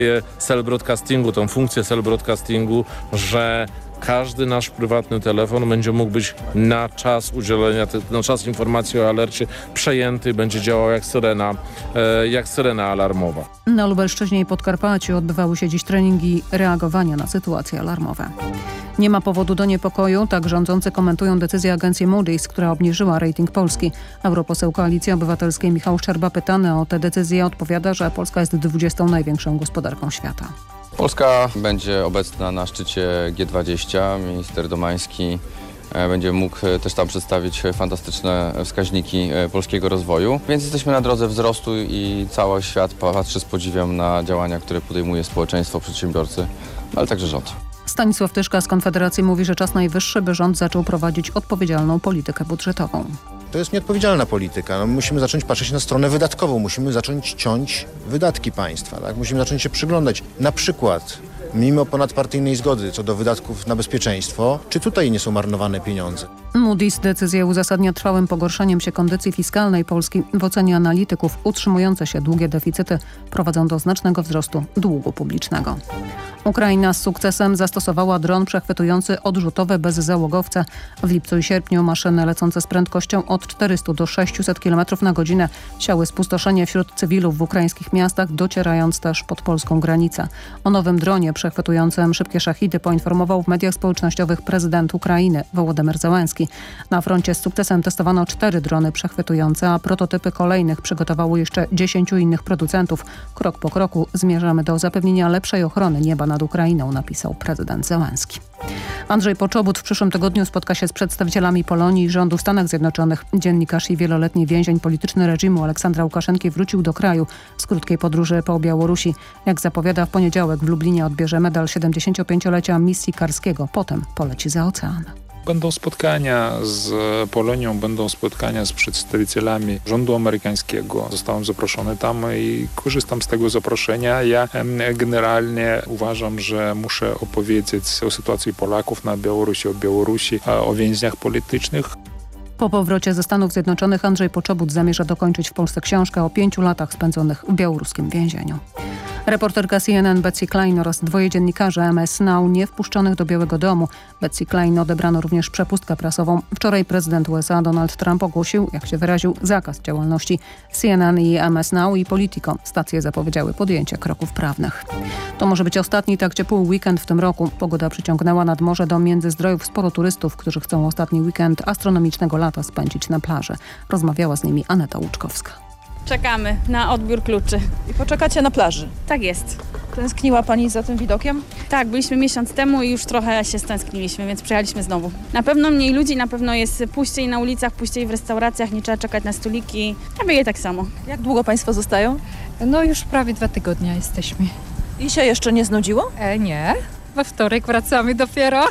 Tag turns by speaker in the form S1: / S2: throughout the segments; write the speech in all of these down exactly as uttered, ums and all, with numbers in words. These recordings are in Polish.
S1: cell broadcastingu, tą funkcję cell broadcastingu, że każdy nasz prywatny telefon będzie mógł być na czas udzielenia, na czas informacji o alercie przejęty, będzie działał jak syrena, jak syrena alarmowa.
S2: Na Lubelszczyźnie i Podkarpaciu odbywały się dziś treningi reagowania na sytuacje alarmowe. Nie ma powodu do niepokoju, tak rządzący komentują decyzję agencji Moody's, która obniżyła rating Polski. Europoseł Koalicji Obywatelskiej Michał Szczerba, pytany o tę decyzję, odpowiada, że Polska jest dwudziestą największą gospodarką świata.
S3: Polska będzie obecna na szczycie G dwadzieścia. Minister Domański będzie mógł też tam przedstawić fantastyczne wskaźniki polskiego rozwoju. Więc jesteśmy na drodze wzrostu i cały świat patrzy z podziwem na działania, które podejmuje społeczeństwo, przedsiębiorcy, ale także rząd.
S2: Stanisław Tyszka z Konfederacji mówi, że czas najwyższy, by rząd zaczął prowadzić odpowiedzialną politykę budżetową.
S4: To jest nieodpowiedzialna polityka. No, musimy zacząć patrzeć na stronę wydatkową. Musimy zacząć ciąć wydatki państwa. Tak? Musimy zacząć się przyglądać. Na przykład, mimo ponadpartyjnej zgody co do wydatków na bezpieczeństwo, czy tutaj nie są marnowane pieniądze?
S2: Moody's decyzję uzasadnia trwałym pogorszeniem się kondycji fiskalnej Polski. W ocenie analityków utrzymujące się długie deficyty prowadzą do znacznego wzrostu długu publicznego. Ukraina z sukcesem zastosowała dron przechwytujący odrzutowe bezzałogowce. W lipcu i sierpniu maszyny lecące z prędkością od czterystu do sześciuset kilometrów na godzinę siały spustoszenie wśród cywilów w ukraińskich miastach, docierając też pod polską granicę. O nowym dronie przechwytującym szybkie szachidy poinformował w mediach społecznościowych prezydent Ukrainy Wołodymyr Zełenski. Na froncie z sukcesem testowano cztery drony przechwytujące, a prototypy kolejnych przygotowało jeszcze dziesięciu innych producentów. Krok po kroku zmierzamy do zapewnienia lepszej ochrony nieba nad Ukrainą, napisał prezydent Zełenski. Andrzej Poczobut w przyszłym tygodniu spotka się z przedstawicielami Polonii i rządu w Stanach Zjednoczonych. Dziennikarz i wieloletni więzień polityczny reżimu Aleksandra Łukaszenki wrócił do kraju z krótkiej podróży po Białorusi. Jak zapowiada, w poniedziałek w Lublinie odbierze medal siedemdziesięciopięciolecia misji Karskiego. Potem poleci za ocean.
S5: Będą spotkania z Polonią, będą spotkania z przedstawicielami rządu amerykańskiego. Zostałem zaproszony tam i korzystam z tego zaproszenia. Ja generalnie uważam, że muszę opowiedzieć o sytuacji Polaków na Białorusi, o Białorusi, o więźniach politycznych.
S2: Po powrocie ze Stanów Zjednoczonych Andrzej Poczobut zamierza dokończyć w Polsce książkę o pięciu latach spędzonych w białoruskim więzieniu. Reporterka C N N Betsy Klein oraz dwoje dziennikarzy M S Now nie wpuszczonych do Białego Domu. Betsy Klein odebrano również przepustkę prasową. Wczoraj prezydent U S A Donald Trump ogłosił, jak się wyraził, zakaz działalności C N N i M S Now i Politico. Stacje zapowiedziały podjęcie kroków prawnych. To może być ostatni tak ciepły weekend w tym roku. Pogoda przyciągnęła nad morze do Międzyzdrojów sporo turystów, którzy chcą ostatni weekend astronomicznego lata spędzić na plaży. Rozmawiała z nimi Aneta Łuczkowska.
S6: Czekamy na odbiór kluczy.
S7: I poczekacie na plaży?
S6: Tak jest.
S7: Tęskniła Pani za tym widokiem?
S6: Tak, byliśmy miesiąc temu i już trochę się stęskniliśmy, więc przyjechaliśmy znowu. Na pewno mniej ludzi, na pewno jest puściej na ulicach, puściej w restauracjach, nie trzeba czekać na stoliki. Ja byję tak samo.
S7: Jak długo Państwo zostają?
S8: No już prawie dwa tygodnie jesteśmy.
S7: I się jeszcze nie znudziło?
S8: E, nie, we wtorek wracamy dopiero.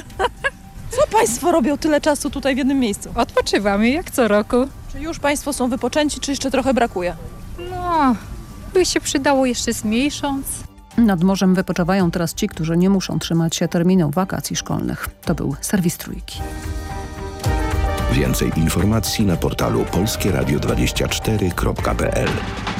S7: Co Państwo robią tyle czasu tutaj w jednym miejscu?
S8: Odpoczywamy jak co roku.
S7: Czy już Państwo są wypoczęci, czy jeszcze trochę brakuje?
S8: No, by się przydało jeszcze z miesiąc.
S2: Nad morzem wypoczywają teraz ci, którzy nie muszą trzymać się terminu wakacji szkolnych. To był serwis Trójki.
S9: Więcej informacji na portalu polskie radio dwadzieścia cztery kropka p l.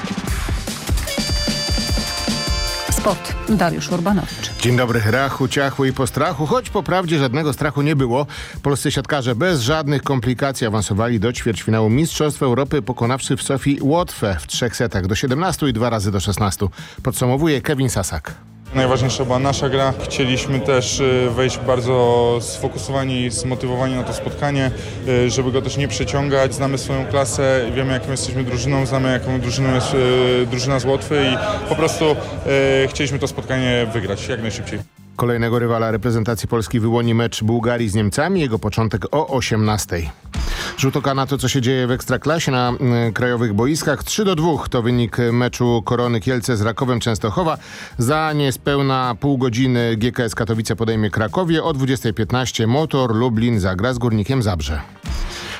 S2: Sport. Dariusz Urbanowicz.
S10: Dzień dobry. Rachu, ciachu i po strachu, choć po prawdzie żadnego strachu nie było. Polscy siatkarze bez żadnych komplikacji awansowali do ćwierćfinału Mistrzostw Europy, pokonawszy w Sofii Łotwę w trzech setach do siedemnastu i dwa razy do szesnastu. Podsumowuje Kevin Sasak.
S11: Najważniejsza była nasza gra. Chcieliśmy też wejść bardzo sfokusowani i zmotywowani na to spotkanie, żeby go też nie przeciągać. Znamy swoją klasę, wiemy jaką jesteśmy drużyną, znamy jaką drużyną jest drużyna z Łotwy i po prostu chcieliśmy to spotkanie wygrać jak najszybciej.
S10: Kolejnego rywala reprezentacji Polski wyłoni mecz Bułgarii z Niemcami. Jego początek o osiemnastej. Rzut oka na to, co się dzieje w Ekstraklasie na y, krajowych boiskach. trzy do dwóch to wynik meczu Korony Kielce z Rakowem Częstochowa. Za niespełna pół godziny G K S Katowice podejmie Krakowie. O dwudziestej piętnaście Motor Lublin zagra z Górnikiem Zabrze.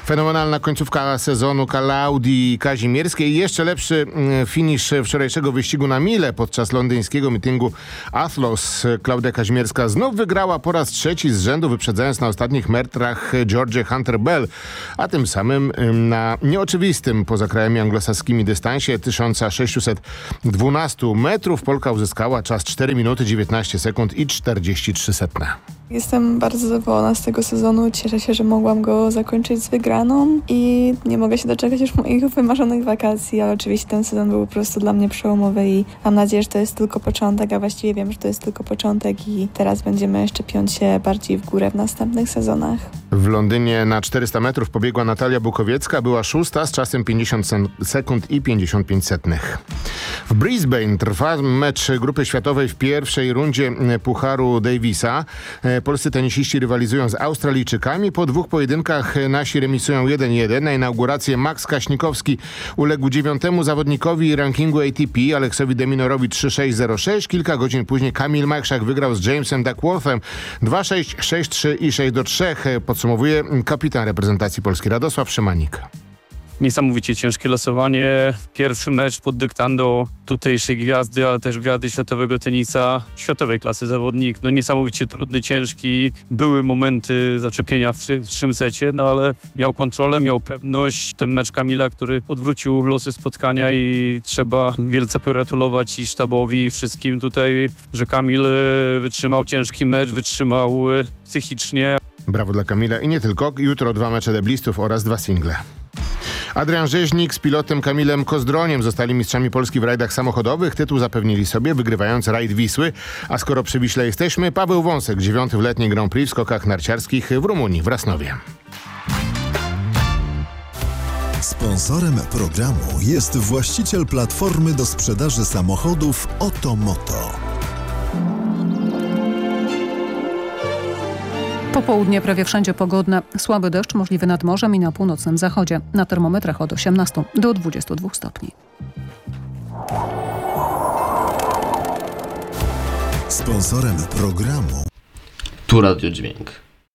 S10: Fenomenalna końcówka sezonu Klaudii Kazimierskiej i jeszcze lepszy finisz wczorajszego wyścigu na mile podczas londyńskiego mityngu Athlos. Klaudia Kazimierska znów wygrała po raz trzeci z rzędu, wyprzedzając na ostatnich metrach Georgię Hunter-Bell, a tym samym na nieoczywistym poza krajami anglosaskimi dystansie tysiąc sześćset dwanaście metrów Polka uzyskała czas cztery minuty dziewiętnaście sekund i czterdzieści trzy setne.
S12: Jestem bardzo zadowolona z tego sezonu. Cieszę się, że mogłam go zakończyć z wygraną i nie mogę się doczekać już moich wymarzonych wakacji, ale oczywiście ten sezon był po prostu dla mnie przełomowy i mam nadzieję, że to jest tylko początek, a właściwie wiem, że to jest tylko początek i teraz będziemy jeszcze piąć się bardziej w górę w następnych sezonach.
S10: W Londynie na czterysta metrów pobiegła Natalia Bukowiecka, była szósta z czasem pięćdziesiąt sekund i pięćdziesiąt pięć setnych. W Brisbane trwa mecz grupy światowej w pierwszej rundzie Pucharu Davisa. Polscy tenisiści rywalizują z Australijczykami. Po dwóch pojedynkach nasi remisują jeden jeden. Na inaugurację Max Kaśnikowski uległ dziewiątemu zawodnikowi rankingu A T P, Aleksowi Deminorowi trzy sześć zero sześć. Kilka godzin później Kamil Majchrzak wygrał z Jamesem Duckworthem dwa sześć, sześć trzy i sześć do trzech. Podsumowuje kapitan reprezentacji Polski Radosław Szymanik.
S13: Niesamowicie ciężkie losowanie. Pierwszy mecz pod dyktando tutejszej gwiazdy, ale też gwiazdy światowego tenisa, światowej klasy zawodnik. No niesamowicie trudny, ciężki. Były momenty zaczepienia w, w trzecim secie, no ale miał kontrolę, miał pewność. Ten mecz Kamila, który odwrócił losy spotkania i trzeba wielce pogratulować i sztabowi, i wszystkim tutaj, że Kamil wytrzymał ciężki mecz, wytrzymał psychicznie.
S10: Brawo dla Kamila i nie tylko. Jutro dwa mecze deblistów oraz dwa single. Adrian Rzeźnik z pilotem Kamilem Kozdroniem zostali mistrzami Polski w rajdach samochodowych. Tytuł zapewnili sobie, wygrywając rajd Wisły. A skoro przy Wiśle jesteśmy, Paweł Wąsek, dziewiąty w letniej Grand Prix w skokach narciarskich w Rumunii, w Rasnowie.
S14: Sponsorem programu jest właściciel platformy do sprzedaży samochodów Otomoto.
S2: Popołudnie prawie wszędzie pogodne. Słaby deszcz możliwy nad morzem i na północnym zachodzie. Na termometrach od osiemnastu do dwudziestu dwóch stopni.
S14: Sponsorem programu
S15: Tu Radio Dźwięk.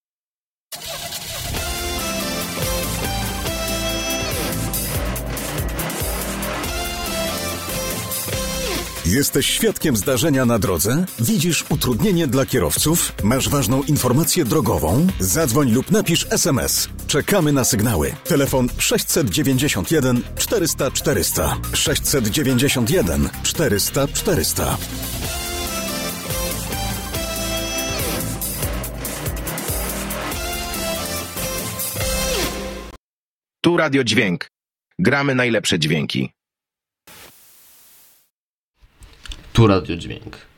S14: Jesteś świadkiem zdarzenia na drodze? Widzisz utrudnienie dla kierowców? Masz ważną informację drogową? Zadzwoń lub napisz S M S. Czekamy na sygnały. Telefon sześć dziewięćdziesiąt jeden czterysta czterysta. sześć dziewięćdziesiąt jeden czterysta czterysta.
S16: Tu Radio Dźwięk. Gramy najlepsze dźwięki.
S15: Tu Radio Dźwięk.